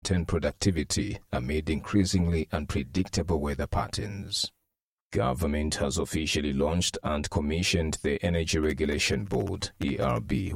maintain productivity amid increasingly unpredictable weather patterns. Government has officially launched and commissioned the Energy Regulation Board ERB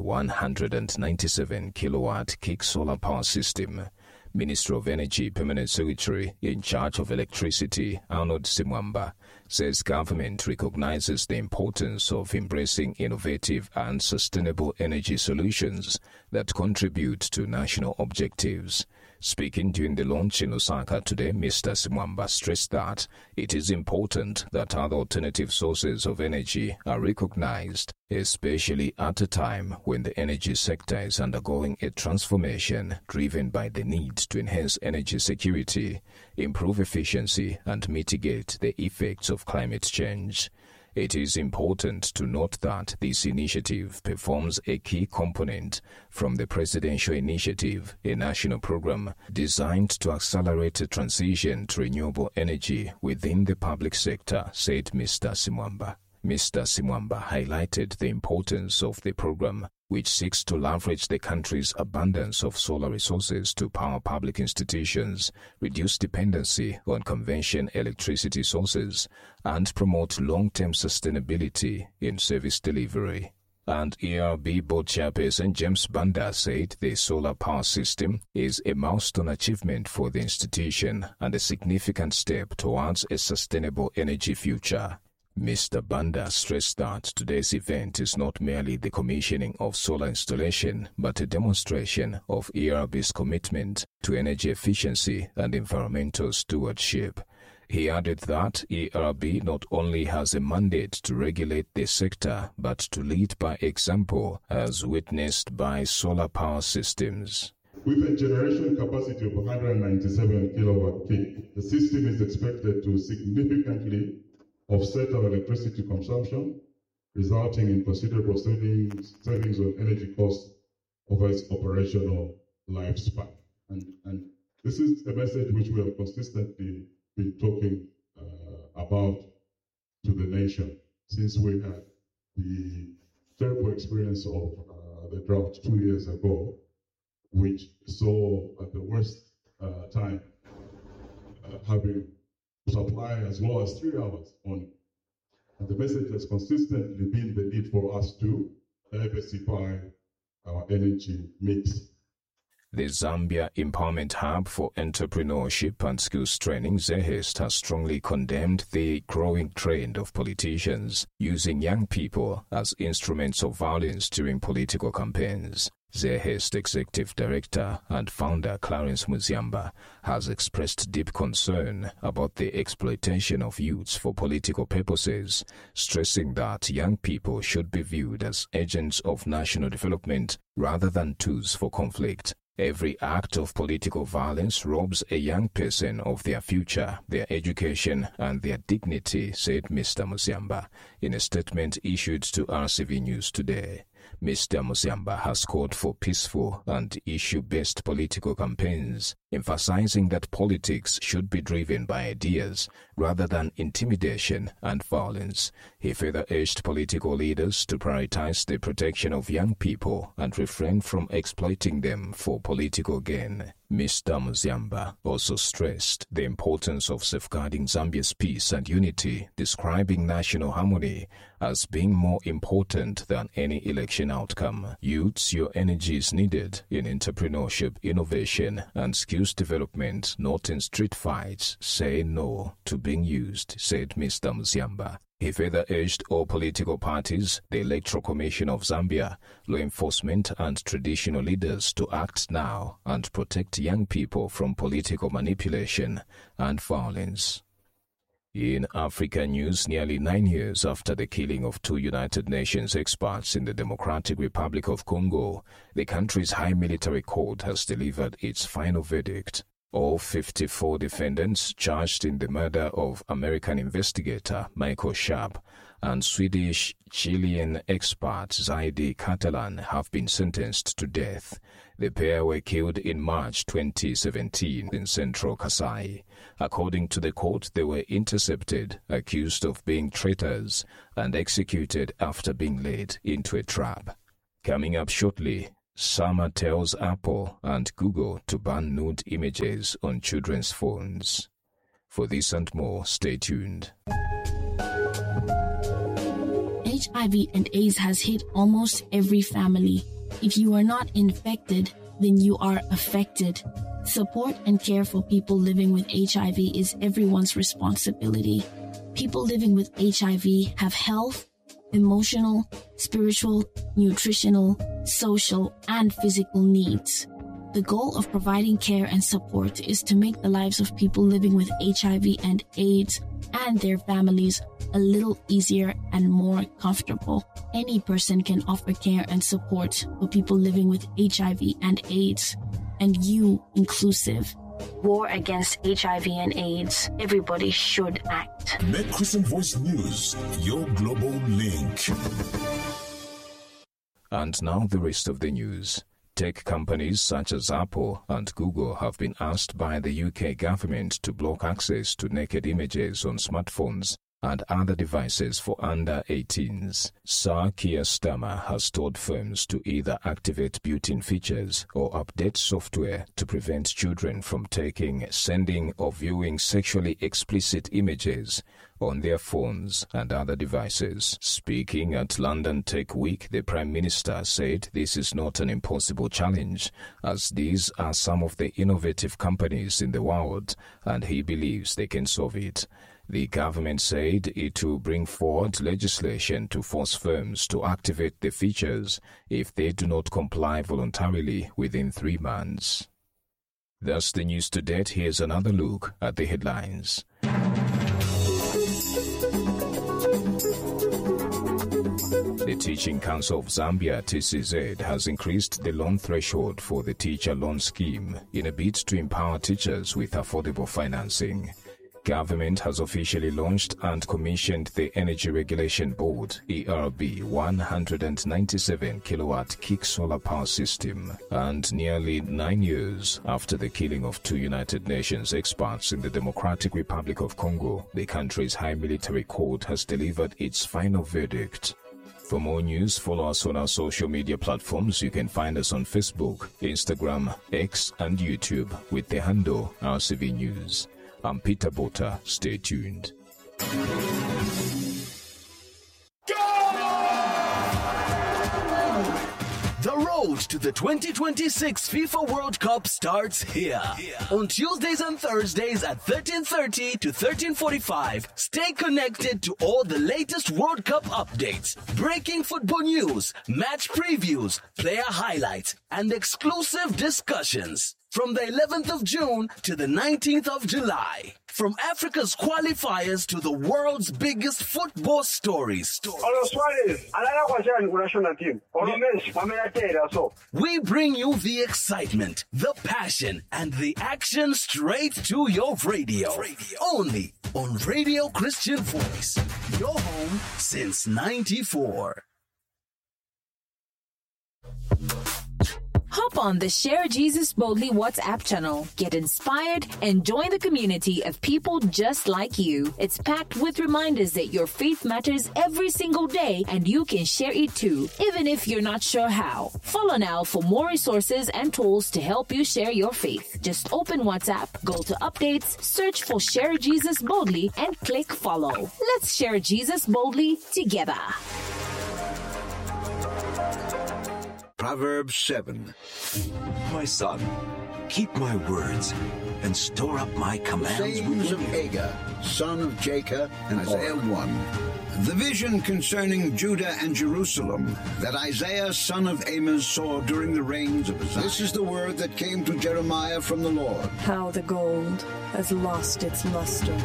197 kilowatt kick solar power system. Minister of Energy Permanent Secretary in charge of electricity, Arnold Simwamba, says government recognizes the importance of embracing innovative and sustainable energy solutions that contribute to national objectives. Speaking during the launch in Osaka today, Mr. Simwamba stressed that it is important that other alternative sources of energy are recognized, especially at a time when the energy sector is undergoing a transformation driven by the need to enhance energy security, improve efficiency, and mitigate the effects of climate change. It is important to note that this initiative performs a key component from the Presidential Initiative, a national program designed to accelerate a transition to renewable energy within the public sector, said Mr. Simwamba. Mr. Simwamba highlighted the importance of the program, which seeks to leverage the country's abundance of solar resources to power public institutions, reduce dependency on conventional electricity sources, and promote long-term sustainability in service delivery. And ERB Board Chairperson James Banda said the solar power system is a milestone achievement for the institution and a significant step towards a sustainable energy future. Mr. Banda stressed that today's event is not merely the commissioning of solar installation, but a demonstration of ERB's commitment to energy efficiency and environmental stewardship. He added that ERB not only has a mandate to regulate the sector, but to lead by example, as witnessed by solar power systems. With a generation capacity of 197 kilowatt peak, the system is expected to significantly offset our electricity consumption, resulting in considerable savings on energy costs over its operational lifespan. And this is a message which we have consistently been talking about to the nation since we had the terrible experience of the drought 2 years ago, which saw at the worst time having supply as low as 3 hours only. And the message has consistently been the need for us to diversify our energy mix. The Zambia Empowerment Hub for Entrepreneurship and Skills Training, ZEHEST, has strongly condemned the growing trend of politicians using young people as instruments of violence during political campaigns. ZEHEST Executive Director and Founder Clarence Muziamba has expressed deep concern about the exploitation of youths for political purposes, stressing that young people should be viewed as agents of national development rather than tools for conflict. Every act of political violence robs a young person of their future, their education, and their dignity, said Mr. Muziamba in a statement issued to RCV News today. Mr. Muziamba has called for peaceful and issue-based political campaigns, emphasizing that politics should be driven by ideas rather than intimidation and violence. He further urged political leaders to prioritize the protection of young people and refrain from exploiting them for political gain. Mr. Muziamba also stressed the importance of safeguarding Zambia's peace and unity, describing national harmony as being more important than any election outcome. Youths, your energy is needed in entrepreneurship, innovation, and skills development, not in street fights. Say no to being used, said Mr. Muziamba. He further urged all political parties, the Electoral Commission of Zambia, law enforcement and traditional leaders to act now and protect young people from political manipulation and violence. In Africa news, nearly 9 years after the killing of 2 United Nations experts in the Democratic Republic of Congo, the country's high military court has delivered its final verdict. All 54 defendants charged in the murder of American investigator Michael Sharp and Swedish-Chilean expert Zaidi Catalan have been sentenced to death. The pair were killed in March 2017 in central Kasai. According to the court, they were intercepted, accused of being traitors, and executed after being led into a trap. Coming up shortly, SAMA tells Apple and Google to ban nude images on children's phones. For this and more, stay tuned. HIV and AIDS has hit almost every family. If you are not infected, then you are affected. Support and care for people living with HIV is everyone's responsibility. People living with HIV have health, emotional, spiritual, nutritional, social, and physical needs. The goal of providing care and support is to make the lives of people living with HIV and AIDS and their families a little easier and more comfortable. Any person can offer care and support for people living with HIV and AIDS, and you inclusive. War against HIV and AIDS. Everybody should act. Make Christian Voice News your global link. And now the rest of the news. Tech companies such as Apple and Google have been asked by the UK government to block access to naked images on smartphones and other devices for under 18s. Sir Keir Starmer has told firms to either activate built-in features or update software to prevent children from taking, sending, or viewing sexually explicit images on their phones and other devices. Speaking at London Tech Week, the Prime Minister said this is not an impossible challenge, as these are some of the innovative companies in the world, and he believes they can solve it. The government said it will bring forward legislation to force firms to activate the features if they do not comply voluntarily within 3 months. That's the news to date. Here's another look at the headlines. The Teaching Council of Zambia, TCZ, has increased the loan threshold for the teacher loan scheme in a bid to empower teachers with affordable financing. Government has officially launched and commissioned the Energy Regulation Board, ERB, 197 kilowatt kick solar power system. And nearly 9 years after the killing of 2 United Nations experts in the Democratic Republic of Congo, the country's high military court has delivered its final verdict. For more news, follow us on our social media platforms. You can find us on Facebook, Instagram, X, and YouTube with the handle RCV News. I'm Peter Bota. Stay tuned. The road to the 2026 FIFA World Cup starts here. On Tuesdays and Thursdays at 13:30 to 13:45, stay connected to all the latest World Cup updates, breaking football news, match previews, player highlights, and exclusive discussions. From the 11th of June to the 19th of July. From Africa's qualifiers to the world's biggest football stories. We bring you the excitement, the passion, and the action straight to your radio. Only on Radio Christian Voice. Your home since 94. Hop on the Share Jesus Boldly WhatsApp channel. Get inspired and join the community of people just like you. It's packed with reminders that your faith matters every single day and you can share it too, even if you're not sure how. Follow now for more resources and tools to help you share your faith. Just open WhatsApp, go to updates, search for Share Jesus Boldly, and click follow. Let's share Jesus boldly together. Proverbs 7. My son, keep my words and store up my commands. Sayings of Agur, son of Jacob, and Isaiah 1. The vision concerning Judah and Jerusalem that Isaiah, son of Amos, saw during the reigns of Uzziah. This is the word that came to Jeremiah from the Lord. How the gold has lost its luster.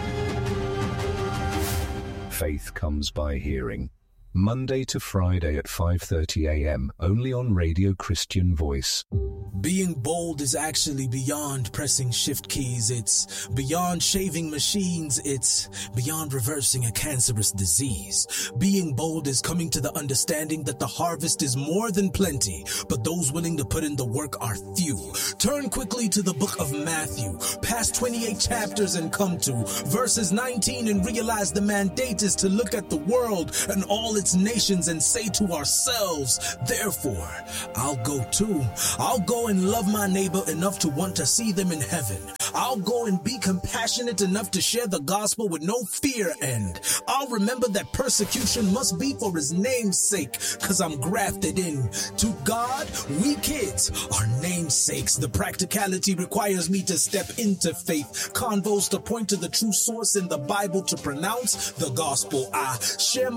Faith comes by hearing. Monday to Friday at 5:30 a.m. only on Radio Christian Voice. Being bold is actually beyond pressing shift keys. It's beyond shaving machines. It's beyond reversing a cancerous disease. Being bold is coming to the understanding that the harvest is more than plenty, but those willing to put in the work are few. Turn quickly to the book of Matthew, past 28 chapters and come to verses 19 and realize the mandate is to look at the world and all its nations and say to ourselves, therefore, I'll go too. I'll go and love my neighbor enough to want to see them in heaven. I'll go and be compassionate enough to share the gospel with no fear, and I'll remember that persecution must be for his name's sake, cause I'm grafted in. To God, we kids are namesakes. The practicality requires me to step into faith. Convos to point to the true source in the Bible to pronounce the gospel. I share my